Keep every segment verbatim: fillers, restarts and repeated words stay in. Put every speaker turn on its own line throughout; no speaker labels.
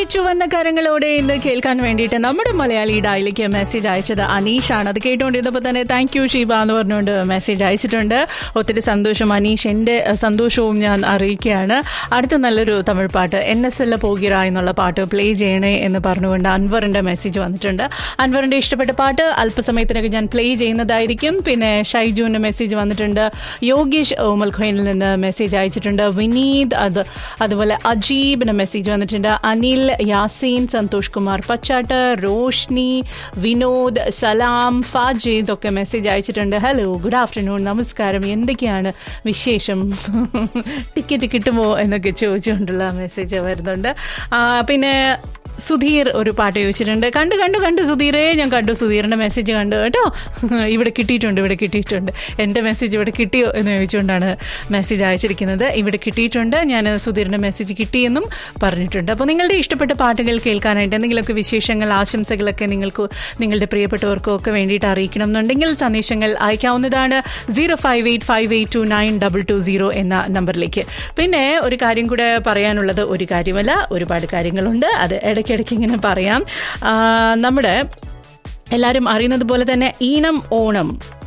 ചുവന്ന കരങ്ങളോടെ ഇന്ന് കേൾക്കാൻ വേണ്ടിയിട്ട് നമ്മുടെ മലയാളി ഡായിലേക്ക് മെസ്സേജ് അയച്ചത് അനീഷാണ്. അത് കേട്ടുകൊണ്ടിരുന്നപ്പോൾ തന്നെ താങ്ക് യു ഷീബ എന്ന് പറഞ്ഞുകൊണ്ട് മെസ്സേജ് അയച്ചിട്ടുണ്ട്. ഒത്തിരി സന്തോഷം അനീഷ്, എൻ്റെ സന്തോഷവും ഞാൻ അറിയിക്കുകയാണ്. അടുത്ത നല്ലൊരു തമിഴ് പാട്ട് എൻ എസ് എൽ പോകിറ എന്നുള്ള പാട്ട് പ്ലേ ചെയ്യണേ എന്ന് പറഞ്ഞുകൊണ്ട് അൻവറിൻ്റെ മെസ്സേജ് വന്നിട്ടുണ്ട്. അൻവറിൻ്റെ ഇഷ്ടപ്പെട്ട പാട്ട് അല്പസമയത്തിനൊക്കെ ഞാൻ പ്ലേ ചെയ്യുന്നതായിരിക്കും. പിന്നെ ഷൈജുവിൻ്റെ മെസ്സേജ് വന്നിട്ടുണ്ട്. യോഗേഷ് ഓമൽഖോയിനിൽ നിന്ന് മെസ്സേജ് അയച്ചിട്ടുണ്ട്. വിനീത്, അത് അതുപോലെ അജീബിൻ്റെ മെസ്സേജ് വന്നിട്ടുണ്ട്. അനിൽ, യാസീൻ, സന്തോഷ് കുമാർ പച്ചാട്ട്, റോഷ്നി, വിനോദ്, സലാം, ഫാജിദ് ഒക്കെ മെസ്സേജ് അയച്ചിട്ടുണ്ട്. ഹലോ, ഗുഡ് ആഫ്റ്റർനൂൺ, നമസ്കാരം, എന്തൊക്കെയാണ് വിശേഷം, ടിക്കറ്റ് കിട്ടുമോ എന്നൊക്കെ ചോദിച്ചുകൊണ്ടുള്ള മെസ്സേജ് വരുന്നുണ്ട്. പിന്നെ സുധീർ ഒരു പാട്ട് ചോദിച്ചിട്ടുണ്ട്. കണ്ടു കണ്ടു കണ്ടു സുധീറേ, ഞാൻ കണ്ടു സുധീറിൻ്റെ മെസ്സേജ് കണ്ടു കേട്ടോ. ഇവിടെ കിട്ടിയിട്ടുണ്ട് ഇവിടെ കിട്ടിയിട്ടുണ്ട് എൻ്റെ മെസ്സേജ് ഇവിടെ കിട്ടിയോ എന്ന് ചോദിച്ചുകൊണ്ടാണ് മെസ്സേജ് അയച്ചിരിക്കുന്നത്. ഇവിടെ കിട്ടിയിട്ടുണ്ട്, ഞാൻ സുധീറിൻ്റെ മെസ്സേജ് കിട്ടിയെന്നും പറഞ്ഞിട്ടുണ്ട്. അപ്പോൾ നിങ്ങളുടെ ഇഷ്ടപ്പെട്ട പാട്ടുകൾ കേൾക്കാനായിട്ട് എന്തെങ്കിലുമൊക്കെ വിശേഷങ്ങൾ, ആശംസകളൊക്കെ നിങ്ങൾക്ക് നിങ്ങളുടെ പ്രിയപ്പെട്ടവർക്കും ഒക്കെ വേണ്ടിയിട്ട് അറിയിക്കണം എന്നുണ്ടെങ്കിൽ സന്ദേശങ്ങൾ അയക്കാവുന്നതാണ് zero five eight five eight to nine double two zero എന്ന നമ്പറിലേക്ക്. പിന്നെ ഒരു കാര്യം കൂടെ പറയാനുള്ളത്, ഒരു കാര്യമല്ല ഒരുപാട് കാര്യങ്ങളുണ്ട്, അത് ഇടയ്ക്കിടയ്ക്ക് ഇങ്ങനെ പറയാം. നമ്മുടെ എല്ലാവരും അറിയുന്നത് പോലെ തന്നെ ഈണം ഓണം,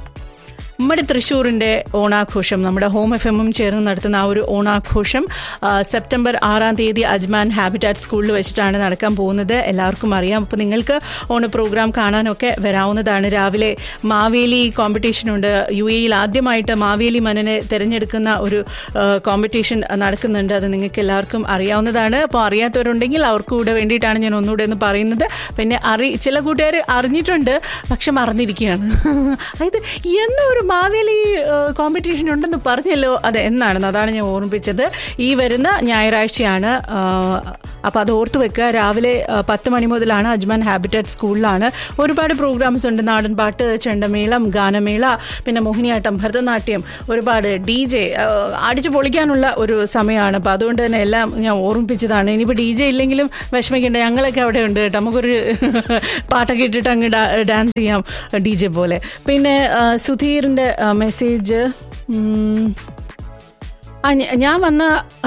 നമ്മുടെ തൃശ്ശൂരിൻ്റെ ഓണാഘോഷം, നമ്മുടെ ഹോം എഫ് എമ്മും ചേർന്ന് നടത്തുന്ന ആ ഒരു ഓണാഘോഷം സെപ്റ്റംബർ ആറാം തീയതി അജ്മാൻ ഹാബിറ്റാറ്റ് സ്കൂളിൽ വെച്ചിട്ടാണ് നടക്കാൻ പോകുന്നത്. എല്ലാവർക്കും അറിയാം. അപ്പോൾ നിങ്ങൾക്ക് ഓണ പ്രോഗ്രാം കാണാനൊക്കെ വരാവുന്നതാണ്. രാവിലെ മാവേലി കോമ്പറ്റീഷനുണ്ട്. യു എയിൽ ആദ്യമായിട്ട് മാവേലി മനനെ തിരഞ്ഞെടുക്കുന്ന ഒരു കോമ്പറ്റീഷൻ നടക്കുന്നുണ്ട്. അത് നിങ്ങൾക്ക് എല്ലാവർക്കും അറിയാവുന്നതാണ്. അപ്പോൾ അറിയാത്തവരുണ്ടെങ്കിൽ അവർക്ക് കൂടെ വേണ്ടിയിട്ടാണ് ഞാൻ ഒന്നുകൂടെ ഒന്ന് പറയുന്നത്. പിന്നെ അറി ചില കൂട്ടുകാർ അറിഞ്ഞിട്ടുണ്ട്, പക്ഷെ മറന്നിരിക്കുകയാണ്. അതായത് എന്നൊരു മാവേലി കോമ്പറ്റീഷൻ ഉണ്ടെന്ന് പറഞ്ഞല്ലോ, അത് എന്നാണെന്ന് അതാണ് ഞാൻ ഓർമ്മിപ്പിച്ചത്. ഈ വരുന്ന ഞായറാഴ്ചയാണ്. അപ്പോൾ അത് ഓർത്ത് വെക്കുക. രാവിലെ പത്ത് മണി മുതലാണ് അജ്മാൻ ഹാബിറ്റാറ്റ് സ്കൂളിലാണ്. ഒരുപാട് പ്രോഗ്രാംസ് ഉണ്ട്. നാടൻ പാട്ട്, ചെണ്ടമേളം, ഗാനമേള, പിന്നെ മോഹിനിയാട്ടം, ഭരതനാട്യം, ഒരുപാട് ഡി ജെ, അടിച്ചു പൊളിക്കാനുള്ള ഒരു സമയമാണ്. അപ്പോൾ അതുകൊണ്ട് തന്നെ എല്ലാം ഞാൻ ഓർമ്മിപ്പിച്ചതാണ്. ഇനിയിപ്പോൾ ഡി ജെ ഇല്ലെങ്കിലും വിഷമിക്കേണ്ട, ഞങ്ങളൊക്കെ അവിടെ ഉണ്ട് കേട്ടോ. നമുക്കൊരു പാട്ടൊക്കെ ഇട്ടിട്ട് അങ്ങ് ഡാൻസ് ചെയ്യാം ഡി ജെ പോലെ. പിന്നെ സുധീറിൻ്റെ മെസ്സേജ്, ആ ഞാൻ വന്ന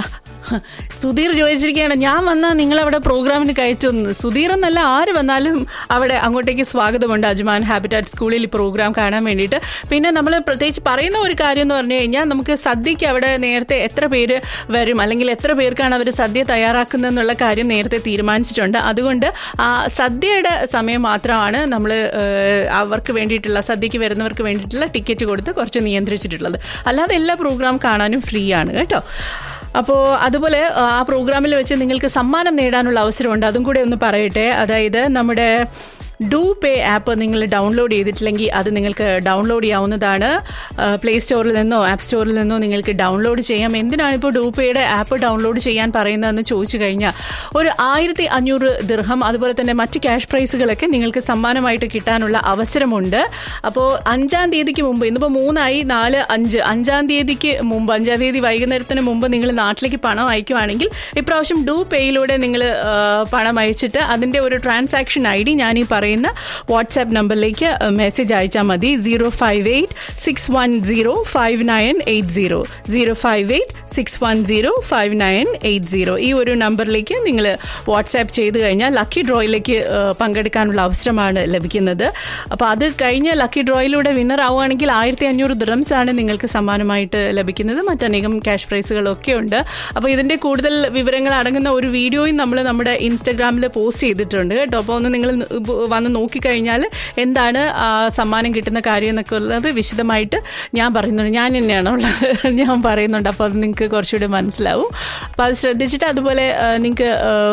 സുധീർ ചോദിച്ചിരിക്കുകയാണ്, ഞാൻ വന്നാൽ നിങ്ങളവിടെ പ്രോഗ്രാമിന് കയറ്റുന്നു. സുധീർ എന്നല്ല, ആര് വന്നാലും അവിടെ അങ്ങോട്ടേക്ക് സ്വാഗതമുണ്ട് അജ്മാൻ ഹാബിറ്റാറ്റ് സ്കൂളിൽ പ്രോഗ്രാം കാണാൻ വേണ്ടിയിട്ട്. പിന്നെ നമ്മൾ പ്രത്യേകിച്ച് പറയുന്ന ഒരു കാര്യം എന്ന് പറഞ്ഞു കഴിഞ്ഞാൽ, നമുക്ക് സദ്യക്ക് അവിടെ നേരത്തെ എത്ര പേര് വരും അല്ലെങ്കിൽ എത്ര പേർക്കാണ് അവർ സദ്യ തയ്യാറാക്കുന്നതെന്നുള്ള കാര്യം നേരത്തെ തീരുമാനിച്ചിട്ടുണ്ട്. അതുകൊണ്ട് ആ സദ്യയുടെ സമയം മാത്രമാണ് നമ്മൾ അവർക്ക് വേണ്ടിയിട്ടുള്ള, സദ്യക്ക് വരുന്നവർക്ക് വേണ്ടിയിട്ടുള്ള ടിക്കറ്റ് കൊടുത്ത് കുറച്ച് നിയന്ത്രിച്ചിട്ടുള്ളത്. അല്ലാതെ എല്ലാ പ്രോഗ്രാം കാണാനും ഫ്രീ ആണ് കേട്ടോ. അപ്പോൾ അതുപോലെ ആ പ്രോഗ്രാമിൽ വെച്ച് നിങ്ങൾക്ക് സമ്മാനം നേടാനുള്ള അവസരമുണ്ട്. അതും കൂടെ ഒന്ന് പറയട്ടെ. അതായത് നമ്മുടെ ഡു പേ ആപ്പ് നിങ്ങൾ ഡൗൺലോഡ് ചെയ്തിട്ടില്ലെങ്കിൽ അത് നിങ്ങൾക്ക് ഡൗൺലോഡ് ചെയ്യാവുന്നതാണ്. പ്ലേ സ്റ്റോറിൽ നിന്നോ ആപ്പ് സ്റ്റോറിൽ നിന്നോ നിങ്ങൾക്ക് ഡൗൺലോഡ് ചെയ്യാം. എന്തിനാണ് ഇപ്പോൾ ഡു പേയുടെ ആപ്പ് ഡൗൺലോഡ് ചെയ്യാൻ പറയുന്നതെന്ന് ചോദിച്ചു കഴിഞ്ഞാൽ, ഒരു ആയിരത്തി അഞ്ഞൂറ് ദിർഹം അതുപോലെ തന്നെ മറ്റ് ക്യാഷ് പ്രൈസുകളൊക്കെ നിങ്ങൾക്ക് സമ്മാനമായിട്ട് കിട്ടാനുള്ള അവസരമുണ്ട്. അപ്പോൾ അഞ്ചാം തീയതിക്ക് മുമ്പ്, ഇന്നിപ്പോൾ മൂന്നായി, നാല്, അഞ്ച്, അഞ്ചാം തീയതിക്ക് മുമ്പ്, അഞ്ചാം തീയതി വൈകുന്നേരത്തിന് മുമ്പ് നിങ്ങൾ നാട്ടിലേക്ക് പണം അയക്കുവാണെങ്കിൽ ഇപ്രാവശ്യം ഡു പേയിലൂടെ നിങ്ങൾ പണം അയച്ചിട്ട് അതിൻ്റെ ഒരു ട്രാൻസാക്ഷൻ ഐ ഡി ഞാൻ ഈ പറയുന്ന വാട്സാപ്പ് നമ്പറിലേക്ക് മെസ്സേജ് അയച്ചാൽ മതി. Zero five eight six one zero five nine eight zero zero five eight six one zero five nine eight zero ഈ ഒരു നമ്പറിലേക്ക് നിങ്ങൾ വാട്സാപ്പ് ചെയ്ത് കഴിഞ്ഞാൽ ലക്കി ഡ്രോയിലേക്ക് പങ്കെടുക്കാനുള്ള അവസരമാണ് ലഭിക്കുന്നത്. അപ്പോൾ അത് കഴിഞ്ഞ് ലക്കി ഡ്രോയിലൂടെ വിന്നർ ആവുകയാണെങ്കിൽ ആയിരത്തി അഞ്ഞൂറ് ദിർഹംസ് ആണ് നിങ്ങൾക്ക് സമ്മാനമായിട്ട് ലഭിക്കുന്നത്. മറ്റനേകം ക്യാഷ് പ്രൈസുകളൊക്കെ ഉണ്ട്. അപ്പോൾ ഇതിൻ്റെ കൂടുതൽ വിവരങ്ങൾ അടങ്ങുന്ന ഒരു വീഡിയോയും നമ്മൾ നമ്മുടെ ഇൻസ്റ്റഗ്രാമിൽ പോസ്റ്റ് ചെയ്തിട്ടുണ്ട് കേട്ടോ. അപ്പോൾ ഒന്ന് നിങ്ങൾ വന്ന് നോക്കിക്കഴിഞ്ഞാൽ എന്താണ് സമ്മാനം കിട്ടുന്ന കാര്യം എന്നൊക്കെ ഉള്ളത് വിശദമായിട്ട് ഞാൻ പറയുന്നുണ്ട്. ഞാൻ തന്നെയാണ് ഉള്ളത്, ഞാൻ പറയുന്നുണ്ട്. അപ്പോൾ അത് നിങ്ങൾക്ക് കുറച്ചുകൂടി മനസ്സിലാവും. അപ്പോൾ അത് ശ്രദ്ധിച്ചിട്ട്, അതുപോലെ നിങ്ങൾക്ക്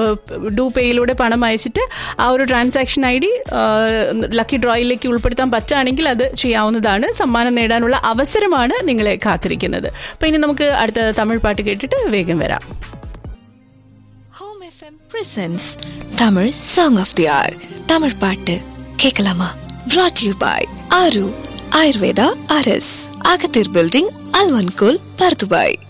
ഡു പേയിലൂടെ പണം അയച്ചിട്ട് ആ ഒരു ട്രാൻസാക്ഷൻ ഐ ഡി ലക്കി ഡ്രോയിലേക്ക് ഉൾപ്പെടുത്താൻ പറ്റുകയാണെങ്കിൽ അത് ചെയ്യാവുന്നതാണ്. സമ്മാനം നേടാനുള്ള അവസരമാണ് നിങ്ങളെ കാത്തിരിക്കുന്നത്. അപ്പോൾ ഇനി നമുക്ക് അടുത്ത തമിഴ് പാട്ട് കേട്ടിട്ട് വേഗം വരാം.
Home F M presents Tamil Song of the Hour. Tamil பாட்டு கேட்கலாமா? brought to you by ஆரு ஆயுர்வேதா ஆர்எஸ், அகத்தீர் பில்டிங், அல்வன்கோல், பர்துபாய்.